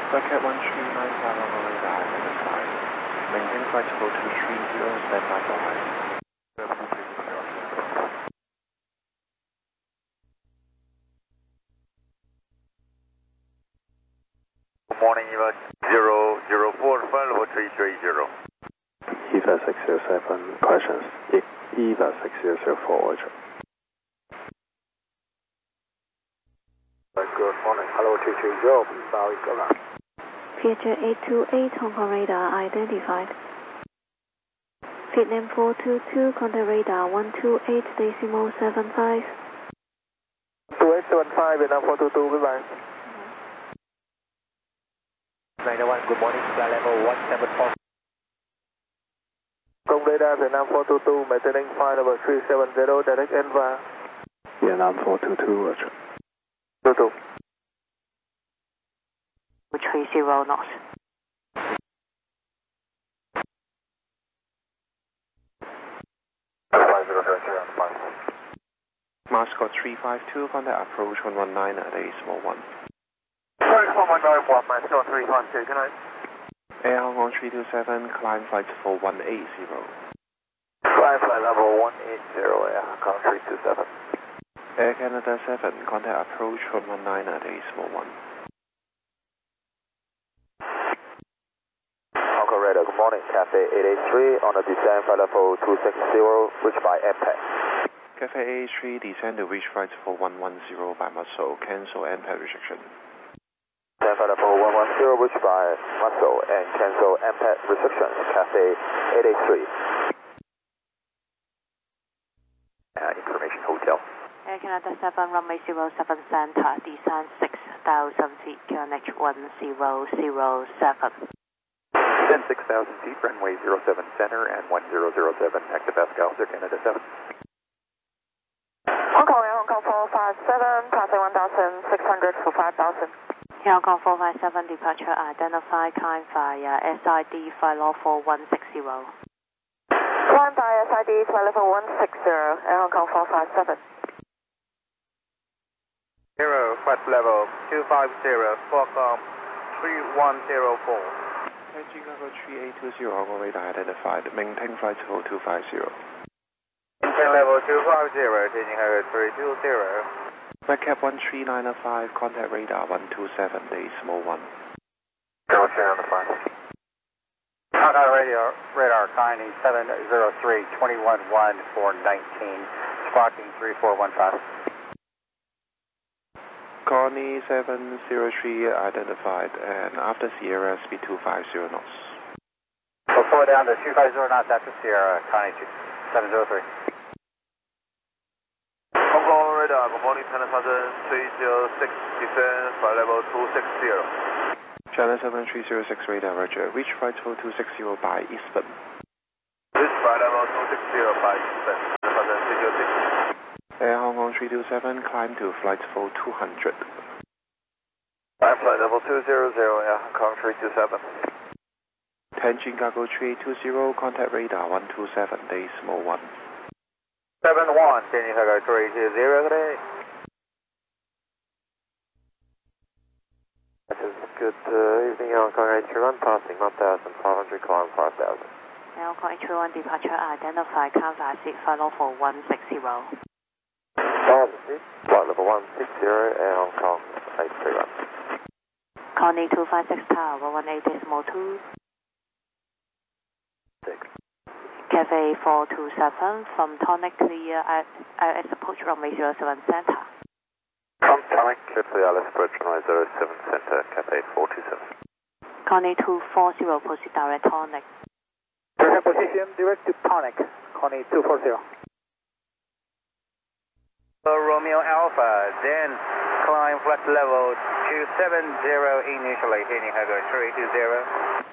Bucket 139 on radar identified. Maintain flight level 230, stand by for high. Good morning, EVA 004, flight level 330. EVA 607, questions. EVA 600 forward. Good morning, hello 230, please bow each other. Future 828 Hong Kong radar identified. Vietnam 422, contact radar 128.75. 2875, Vietnam 422, goodbye. 91, good morning, flight level 174. Hong Kong radar, Vietnam 422, maintaining flight level 370, direct Enva. Vietnam 422, roger. 22. 30 knots. Mascot 352, contact approach 119 at Asimal 1. Sorry, 4191, Mascot 352, good night. Air Hong Kong 327, climb flight for 180. Flight level 180, Air Hong Kong 327. Air Canada 7, contact approach 119 at Asimal 1. Hong Kong radar, good morning, Cafe 883 on the descent flight level 260, reached by MPAC. Cafe A3, descend to reach flight for 110 by muscle, cancel MPAC restriction. Descent flight level 110, reached by muscle and cancel MPAC restrictions, Cafe 883. Information Hotel. Air Canada 7, runway 07 center, descent 6,000 feet, QNH 1007. Descent 6,000 feet, runway 07 center and 1007, active Pascal, Air Canada 7. Hong Kong 457, passing 1,600 for 5,000. Hong Kong 457, departure identified, climb via SID, flight level 160. Climb by SID, flight level 160, Air Hong Kong 457. 0, flight level 250, Qualcomm 3104. Air Chicago 3820, Hong Kong radar identified, maintain flight level 250. Maintain level 250, taking Chicago 320. Redcap 13905, contact radar 127, Decimal 1. Go share on the front. Hong Kong radar, Connie 703, 211 for 19, sparking 3415. Connie 703 identified, and after Sierra, speed 250 knots. We'll slow down to 250 knots after Sierra, Connie 703. Hong Kong radar, good morning, China 7306, descend flight level 260. China 7306 radar, roger. Reach flight level 260 by Eastbourne. Reach flight level 260 by Eastbourne, China 7306. Air Hong Kong 327, climb to flight level 200. Flight level 200, Air Hong Kong 327. Tianjin Cargo 3820, contact radar 127, Decimal 1. 71, Tianjin Cargo 320, good day. Good evening, Hong Kong 831, passing 1,500, climb 5,000. Air Hong Kong 831, departure identified, climb via flight level 160. Flight level 160, Air Hong Kong 831. Connie 256 Tower 118.2. 6. Cafe 427 from Tonic clear ILS approach runway 07 center. From Tonic, clear for the ILS approach runway 07 center, Cafe 427. Connie 240, proceed direct Tonic. Direct position, direct to Tonic, Connie 240. Romeo Alpha, then climb flight level 270 initially, heading Chicago 320.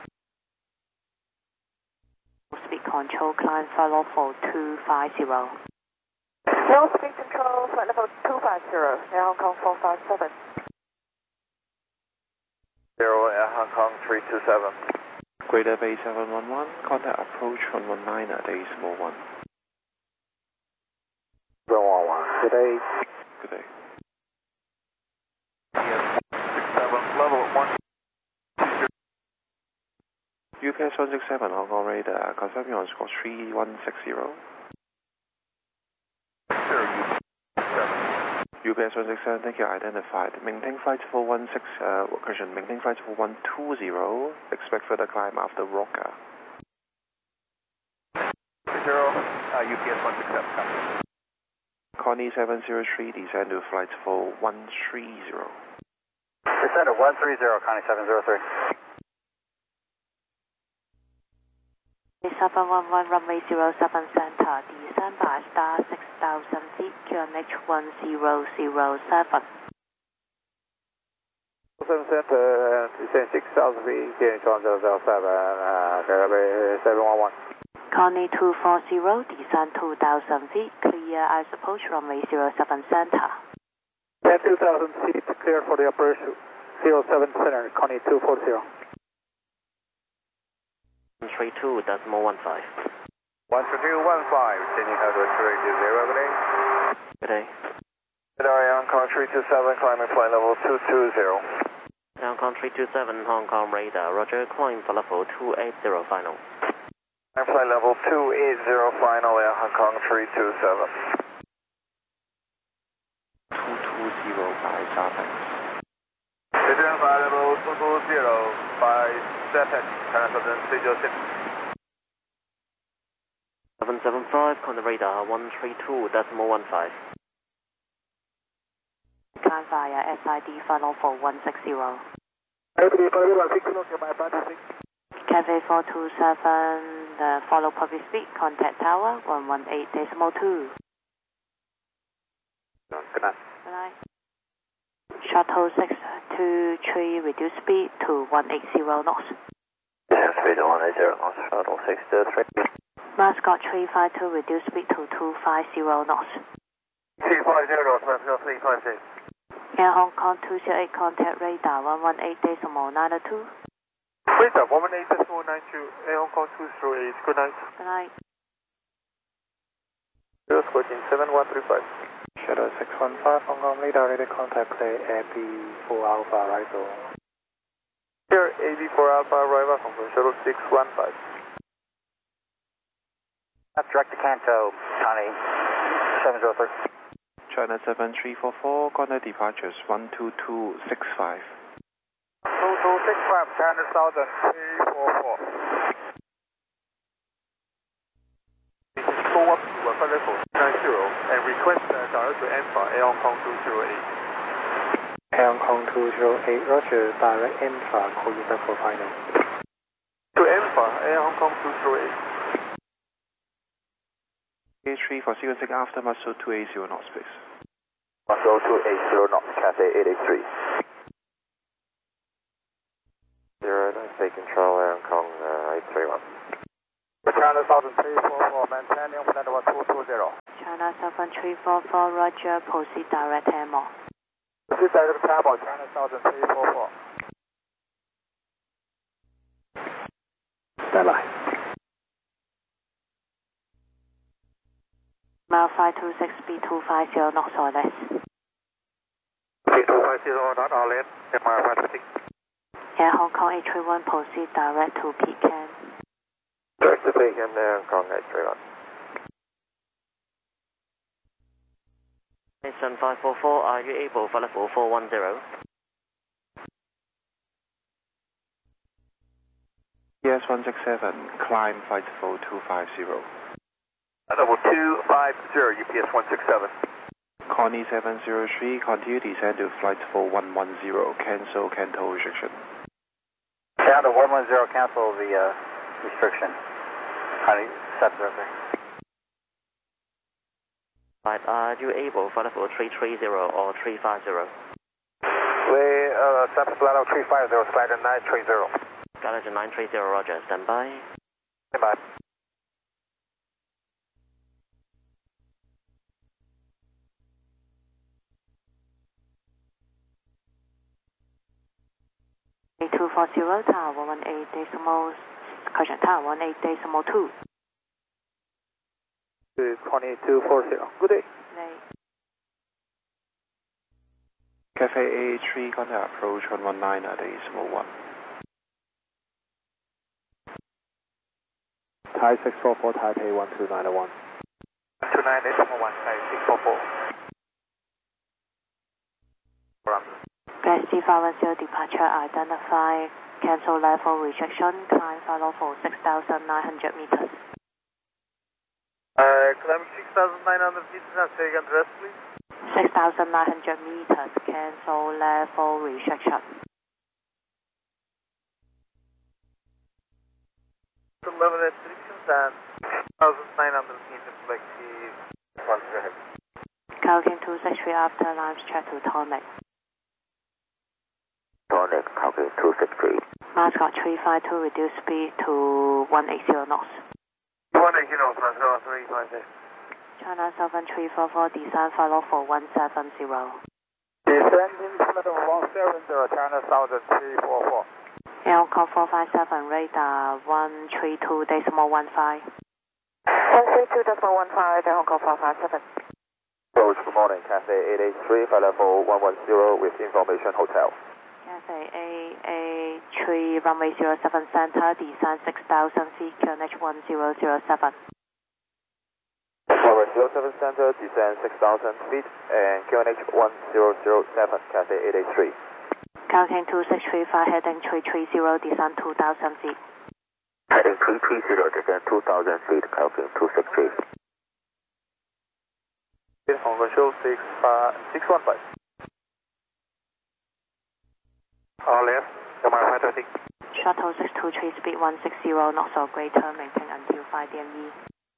Speed control, climb flight level 250. No speed control, flight level 250, Air Hong Kong 457. 0, Air Hong Kong 327. Greater Bay 711, contact approach 119 at Decimal 1. 111, good day. Good day. Yes, 67, level 1. UPS 167 Hong Kong radar, confirm you on score 3160. UPS 167, thank you, identified. Maintain flight 416, correction, maintain flight 4120, expect further climb after Roca. UPS 167. Connie 703, descend to flight 4130. Descend to 130, Connie 703. 711 runway 07 center, descend by star 6000 feet, QNH 1007. 07 center, descend 6,000 feet, QNH 1007, 711. Connie 240, descend 2000 feet, clear ice approach runway 07 center. 2,000 feet, clear for the approach 07 center, Connie 240. 132.15. 132.15, Sydney Hardware 320, good day. Good day. Radar Hong Kong 327, climbing flight level 220. Hong Kong 327, Hong Kong radar, roger, climb for level 280 final. Climb flight level 280, final Air Hong Kong 327. 220 by Startex. Descend flight level 220 by Startex, China Southern 306. 775, on the radar, 132.15. Climb via SID final 4160. Cafe 427, follow public speed, contact tower 118.2. Good night. Good night. Shuttle 623, reduce speed to 180 knots. Speed to 180 knots, shuttle 623. Mascot 352, reduce speed to 250 knots. 350 knots, Mascot 350. Air Hong Kong 208, contact radar 118.92. Radar 118.92, Air Hong Kong 208, good night. Good night. Zero squadron 7135. Shadow 615, Hong Kong radar, ready contact clear AB4 Alpha arrival. Here, AB4 Alpha arrival from Shuttle 615. That's direct to Canto, Connie 703. China 7344, contact departures 12265. 2265, China Southern 344. Go up to flight level 90 and request direct to Alpha Air Hong Kong 208. Air Hong Kong 208, roger, direct Alpha, call you back for final. To Alpha Air Hong Kong 208. A3 for sequencing after muscle 280 knots, please. Muscle 280 knots, Cathay 883. 09, take control, Air Hong Kong 831. China Southern 344, maintaining flight level 220. China 7344, roger, proceed direct Hammer. Proceed direct Hammer, China Southern 344. Stand by. Mile 526, B250 knots or less. B250 not or less, MR 526. Air Hong Kong 831, proceed direct to Pekin. Direct to Pekin, Air Hong Kong 831. 7544, are you able for level 410? Yes, 167, climb flight 4250. Level 250, UPS 167. Connie 703, continue descend to flight 4110, cancel Canto restriction. Down to 110, cancel the restriction. Connie 703. Right, are you able for level 330 or 350? We, South Plateau 350, Slider 930. Galaxy 930, roger, stand by. Stand by. A240, tower 18.2. Correction, tower 18.2. 2240. Good day. Cafe A3, contact approach 119 at 8.1. Thai 644 Taipei 12901. 129.1, Thai 644. Galaxy 510 departure identify, cancel level rejection, climb follow for 6,900 meters. Climbing 6,900 meters and say again address please. 6,900 meters, cancel level rejection. 11 restrictions and 6,900 meters Galaxy 1 Calking 263 after lines check to tonic. Tonic, Calking 263. Mascot 352 reduce speed to 180 knots. 180 knots, Mascot 352. China 7344 descend follow for 170. Descending flight of 170, China 7344. Air call 457 radar 132.15. 132.15, Hong Kong 457. Approach, good morning, Cathay 883, flight level 110 with information hotel. Cathay AA3 runway 07 center, descend 6,000 feet, QNH 1007. Runway 07 center, descend 6,000 feet, and QNH 1007, Cathay 883. Calking 2635, heading 330, descend 2,000 feet. Heading 330, descend 2,000 feet, Calking 263. Hong Kong show 615. All left, Yamaha 536. Shuttle 623, speed 160 knots or greater, maintain until 5 DME.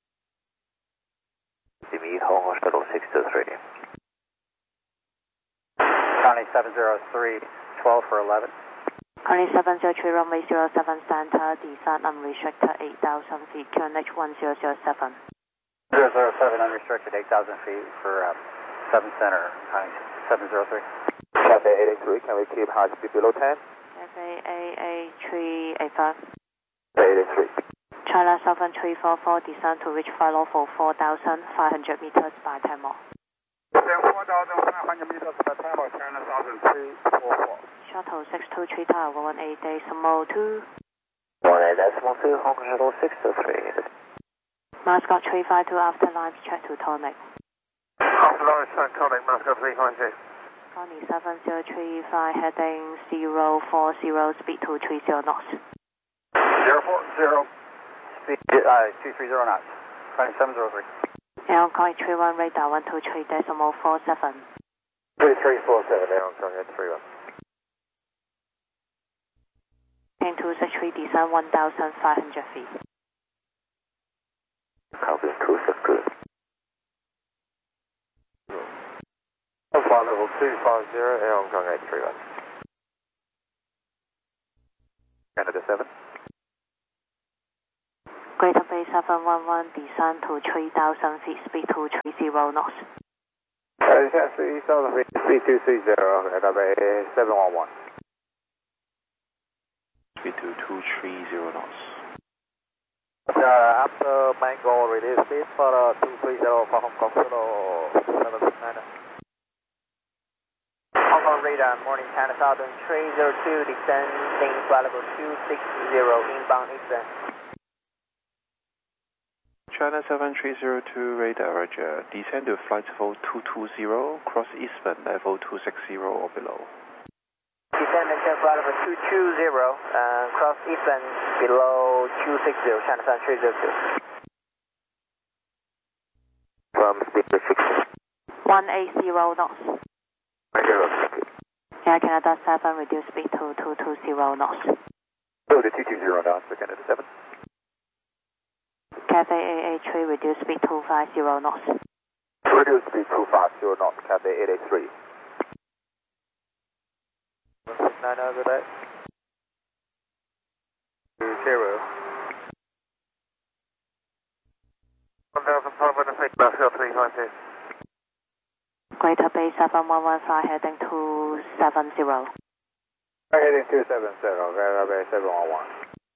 Meet Hong Kong Shuttle 623. County 703, 12 for 11. County 703, runway 07 center, descend unrestricted 8,000 feet, QNH 1007. 007 unrestricted 8,000 feet for 7 center, County 703. Cathay 883, can we keep high speed below 10? Cathay AA3 affirm. 883. China 7344, descend to reach follow for 4,500 meters by 10 more. Descend 4,500 meters by 10 more, China 7344. Shuttle 623 tower 18 decimal 2. 18 decimal 2, Hong Kong Shuttle 623. Mascot 352 after lines check to tonic. After lines check tonic, Mascot 352. County 7035, heading 040, speed 230 knots. 040, speed 230 knots. County 703. Air Kong 31 radar 123 decimal 47. 3347, Air Kong 31. King 263, descend 1,500 feet. Calking 263. Flight level 250, Air Hong Kong 831. Canada 7. Greater Bay 711, descend to 3,000 feet, speed 230 knots. Descend 3,000 feet, speed 230, Greater Bay 711. Speed to 230 knots. After Mango release speed for 230 for Hong Kong Shuttle 769. Hong Kong radar, morning China Southern 302, descending flight level 260, inbound eastern. China 7302 radar, roger. Descend to flight level 220, cross eastbound level 260 or below. Descend and flight level 220, cross eastbound below 260, China Southern 302. From speed 6. 180 knots. Air Canada 7, reduce speed to 220 knots. Go to 220 knots for Canada 7. Cathay AA3, reduce speed 250 knots. Reduce speed 250 knots, Cathay 883. 169, good day. 20. 1,500 feet, Mascot 352. Greater Bay 7115, heading 270. Heading 270, Greater Bay 711.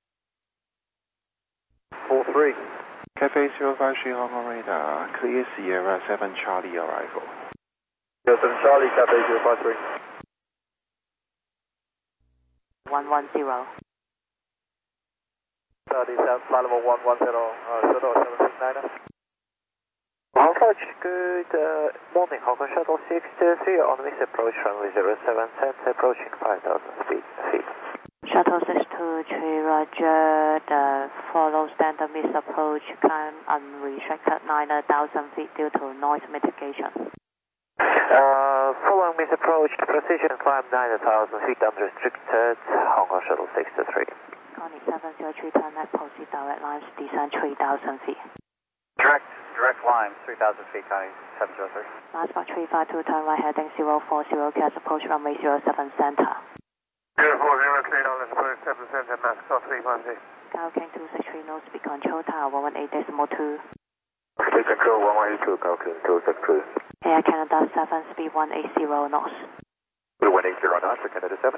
43. Cathay 053 Hong Kong radar, clear Sierra 7 Charlie arrival. 7 Charlie, Cathay 053. 110. descent flight level 110, Shuttle 769. Approach, good morning, Hong Kong Shuttle 623 on miss approach runway 07 center, approaching 5,000 feet. Shuttle 623, roger. The follow standard miss approach, climb unrestricted 9,000 feet due to noise mitigation. Following miss approach, precision climb 9,000 feet unrestricted, Hong Kong Shuttle 623. Connie 703, turn left, proceed direct lines, descend 3,000 feet. Direct line, 3,000 feet, Connie 703. Last Fox 352, turn right heading 040, cast approach runway 07 center. 040, clear down, let's approach 7 center, max 350. Gal King 263, no speed control, tower 118.2. Speed control 118, Cal King 263. Air Canada 7, speed 180 knots. 180 knots for Canada 7.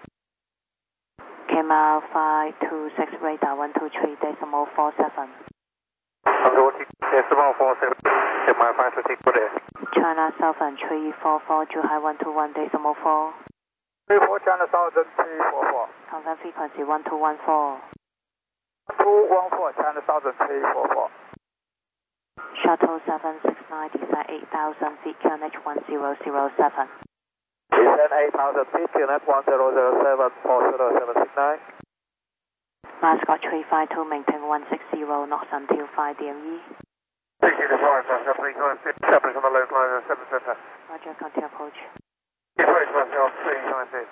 KML 526, radar 123.47. Decimal 47, KML 526, good day. China Southern 344, Zhuhai 121.4. 34 China Southern 344. Confirm frequency 1214. 214 China Southern 344. Shuttle 769, descent 8,000 feet, QNH 1007. Descent 8,000 feet, QNH 1007 for Shuttle 769. Mascot 352, maintain 160 knots until 5 DME. Thank you, deploy, sir. Company going 6, separate on the local line at 7 center. Roger, continue approach. Approach myself, 390.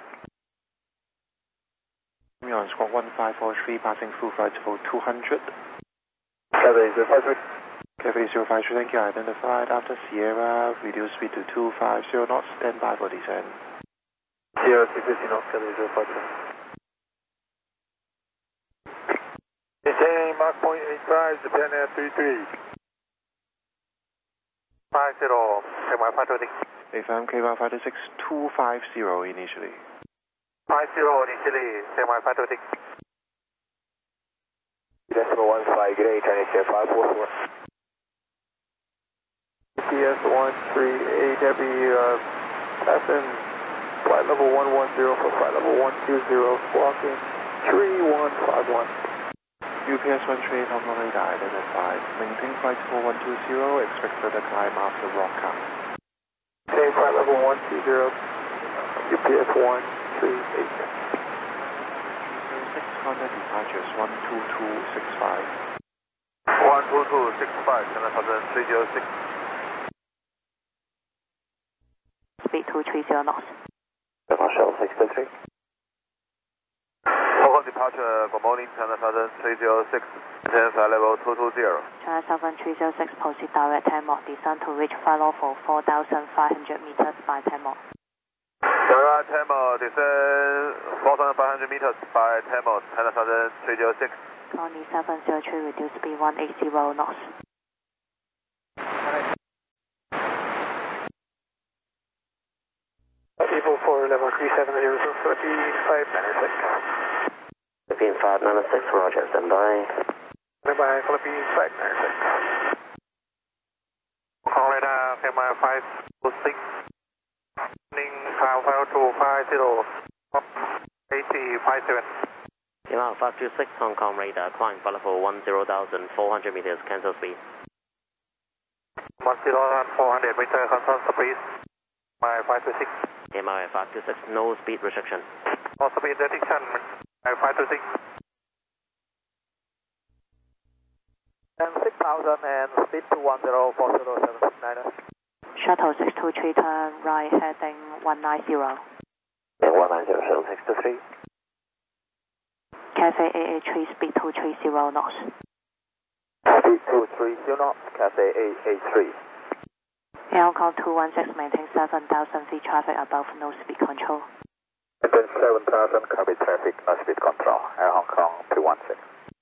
On squawk 1543, passing full flight for 200. Cathay 053. Cathay 053, thank you. Identified after Sierra, reduce speed to 250 knots, stand by for descent. Sierra 250 knots, Cathay 053. Descending Mach 0.85, Japan Air 33. 50, KML 526. AFM KML 526, 250 initially. 50 initially, KML 526. Decimal 15, good day, Chinese Air 544. PS 13AW, passing flight level 110 for flight level 120, squawking 3151. UPS 138 Hong Kong radar identified. Maintain flight 4120, expect further climb after rock cut. Same flight level 120, UPS 138. 6 contact departures 12265. 12265, China Southern 306. Speed 230 knots. Hong Kong Shuttle 623. Hong Kong departure, good morning, China Southern 306. Descent flight level 220. China Southern 306, proceed direct 10 knots, descent to reach flight level 4,500 meters by 10 knots. Direct 10 miles, descend 4,500 meters by 10 miles, China Southern 306. Connie 703, reduce speed 180 knots. People for level 370 for 3596. Philippine 596, roger, stand by. Standby, Philippine 596. Hong radar, KML 526. Cloud 5250, 8057. KML 526, Hong Kong radar, climb flight level 10,400 meters, cancel speed. 10,400 meter, cancel speed. My 526. KML 526, no speed restriction. No speed restriction, my 526. And 6,000 and speed 210 for Shuttle 769. Shuttle 623, turn right heading 190. 190, Shuttle 623. Cathay AA3, speed 230 knots. Speed 230 knots, Cathay A83. Air Hong Kong 216, maintain 7,000 feet traffic above, no speed control. Maintain 7,000, copy traffic, no speed control, Air Hong Kong 216.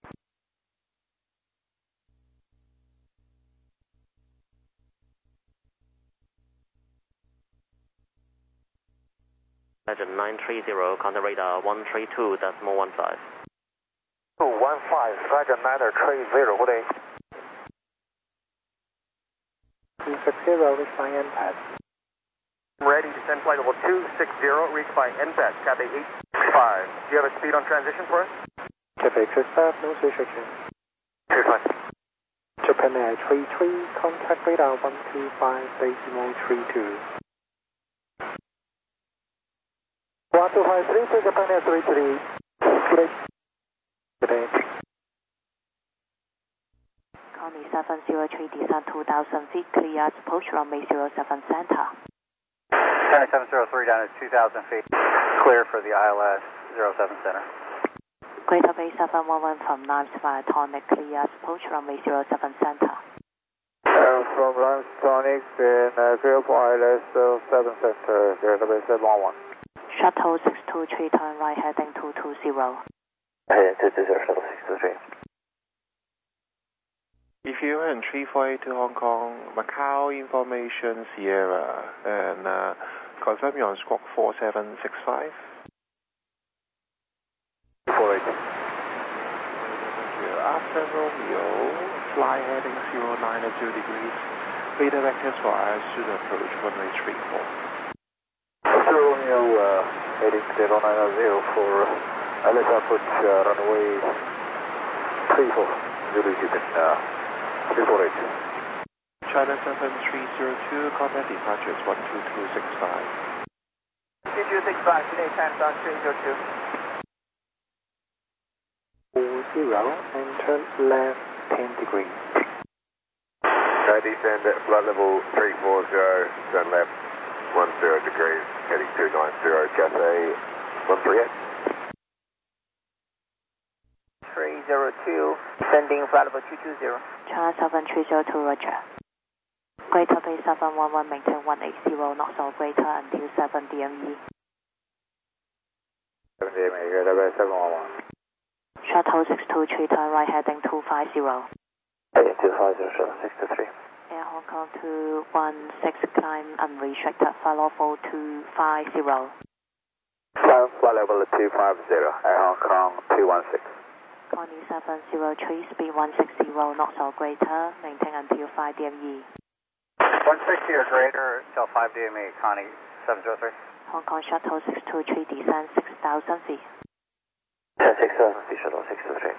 Legend 930, contact radar 132.15. 215, Dragon 930, good day. 260, reach by NPAD. Ready to send flight level 260, reach by NPAD, Cathay 865. Do you have a speed on transition for us? Cathay Express staff, no restriction. Japan Air 33, contact radar 125.32. 125.32, Japan Air 33. Good day. Good day. Connie 703, descend 2,000 feet, clear approach runway 07 center. Connie 703 down at 2,000 feet, clear for the ILS 07 center. Greater Bay 711 from Limes via Tonic, clear approach runway 07 center. From Limes Tonic in clear for ILS 07 center, Greater Bay 711. Shuttle 623, turn right heading 220. Heading 220, Shuttle 623. If you're in 348 to Hong Kong, Macau information Sierra, and confirm you're on squawk 4765. 48. After Romeo, fly heading 092 degrees, redirect us for Airshoot approach runway 34. After Romeo, heading 090 for ILS approach runway 34. Zulu Houston, 348. China 7302, contact departure is 12265. 2265, today China 302. 40 and turn left 10 degrees. Descend at flight level 340, turn left 10 degrees, heading 290, Cathay 138. 302, sending flight level 220. China 7302, roger. Greater Bay 711, maintain 180 knots or greater until 7 DME. 7 DME, Greater Bay 711. Shuttle 623, turn right heading 250. Heading 250, Shuttle 623. Air Hong Kong 216, climb unrestricted, follow 4250. Climb flight level 250, Air Hong Kong 216. Connie 703, speed 160 knots or greater, maintain until 5 DME. 160 or greater until 5 DME, Connie 703. Hong Kong Shuttle 623, descend 6,000 feet. 6,000 feet, Shuttle 623.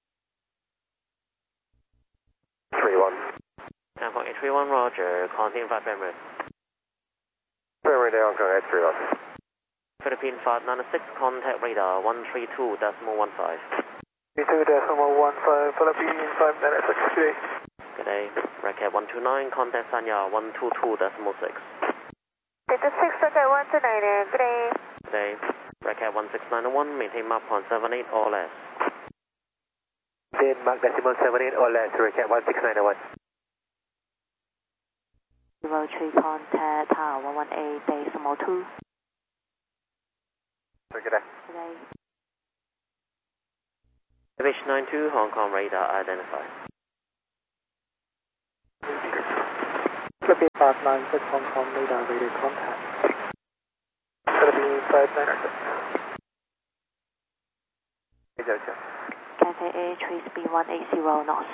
31. Hong Kong 831, roger, continue flight Emirates. Emirates Hong Kong 831. Philippine 596, contact radar 132.15. 32.15, Philippines 596, today. Good day, Racket 129, contact Sanya 122.6. Delta 6, Racket 129, good day. Good day, Racket 1691, maintain Mach 0.78 or less. Denmark decimal 78 or less, Racket 1691. 03, contact Tower 118, decimal 2. Good day. Good day. Division 92, Hong Kong radar identified. Philippines 596, Hong Kong radar radio contact. Philippines 596. Cathay A3, speed 180 knots.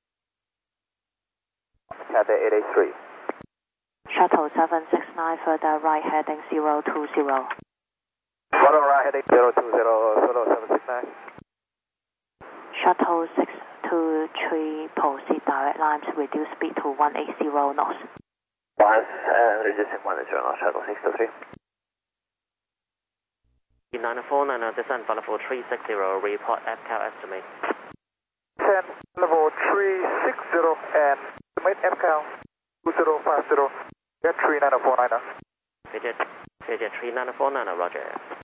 Cathay 883. Shuttle 769, further right heading 020. Follow right heading 020, Solo 769. Shuttle 623, proceed direct lines, reduce speed to 180 knots. Reducing 180 knots, Shuttle 623. 994, descend flight level 360, report FCAL estimate. Descend level 360 and estimate FCAL 2050. Get 3949. Digit 3949, roger.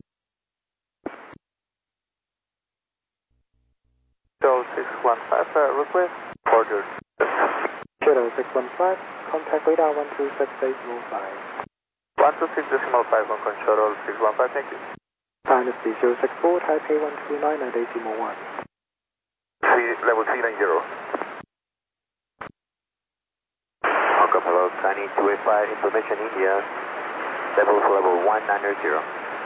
Shadow 615, request. Ordered. Shadow 615, contact radar 126.5. 126.5 on control 615, thank you. Dynasty 064, Taipei 129 at decimal 1. Level 390. Hong Kong Hello, Chinese 285, information India. Level 190.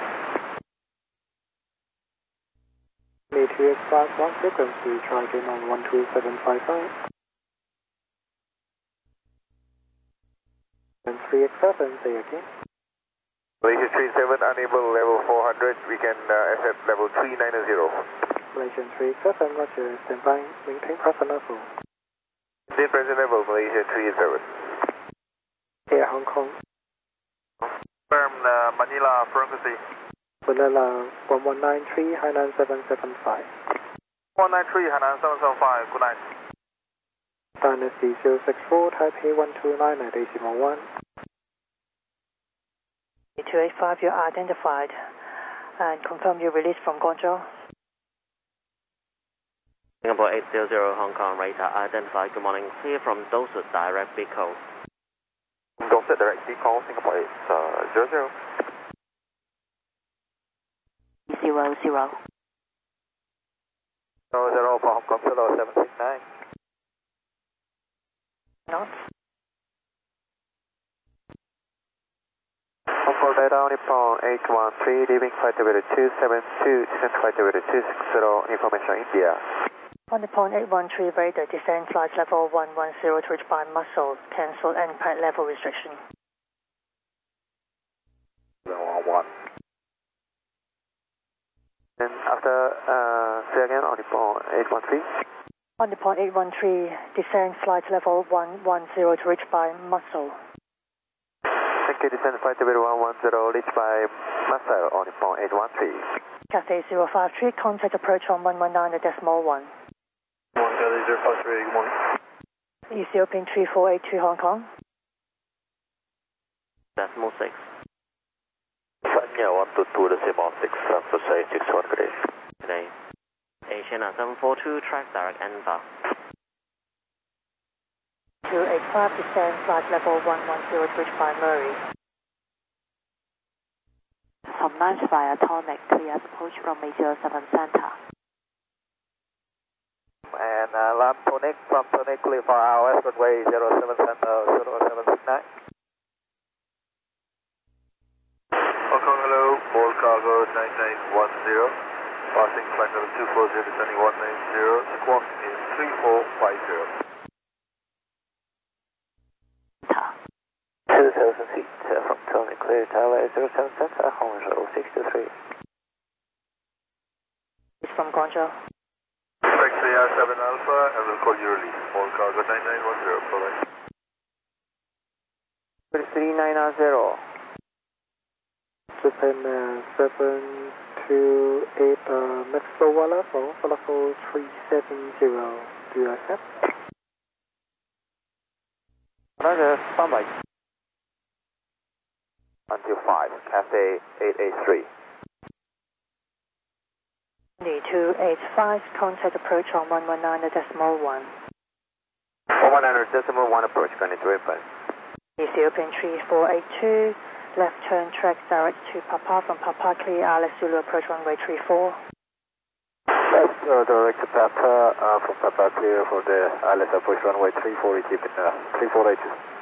ATX class 1 frequency, try again on 12755. And 3X7, say again. Malaysia 37, unable level 400, we can accept level 390. Malaysian 37, Roger, stand by, maintain present level. Maintain present level, Malaysia 37. Air Hong Kong. Confirm Manila frequency. Manila 1193, Hainan 775. 193, Hainan 775, good night. Dynasty 064, Taipei 129 at decimal 1. 285, you're identified and confirm your release from Guangzhou. Singapore 800 Hong Kong radar identified. Good morning. Clear from Dorset direct vehicle. Dorset direct vehicle, Singapore 800. 00. 00 for Hong Kong, 769. Knots. Hong Kong radar, Nippon 813, leaving flight level 272, descent flight level 260, information India. On the point 813 radar, descent flight level 110 to reach by Muscle, cancel and pad level restriction. 111. And after, say again, on the point 813. On the point 813, descent flight level 110 to reach by Muscle. Thank you, descent flight level 110, reach by Muscle on the point 813. Cathay 053, contact approach on 119 decimal 1. Cathay 053, good morning. Ethiopian 3482 Hong Kong. Decimal 6. Sanya 122 decimal 6, so say 61 good day. Today. Asian 742, track direct inbound. 285, descent flight level 110 to reach by Murray. From Lance via Tonic, clear approach runway 07 center. And Tonic, from Tonic, clear for our runway 07 center, 0769. Hong Kong, hello, Ball Cargo 9910. Passing flight level 240, descending 190, squawk is 3450. 2000 feet from Tony, clear tower 07 center, Hangzhou 63. It's from Guangzhou. Taxi 7 Alpha, and we'll call you release. Ball Cargo 9910, bye-bye. 3990. Japan 728, Mexico level 370. Do you accept? Roger, standby. Until 5, Cathay 883. 285, contact approach on 119 decimal 1. 100 decimal 1 approach, going into input. Ethiopian 3482, left turn track direct to Papa, from Papa clear Alice Zulu approach runway 34. Left direct to Papa, from Papa clear for the Alice approach runway 34, keeping 3482.